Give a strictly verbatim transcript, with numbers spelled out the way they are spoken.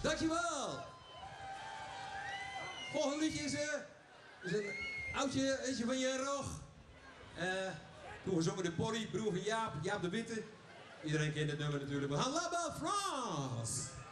Dankjewel. Volgende liedje is, uh, is een oudje, eentje van je rog. Uh, toen gezongen de Polly, broer van Jaap, Jaap de Witte. Iedereen kent het nummer natuurlijk. We gaan La Belle France.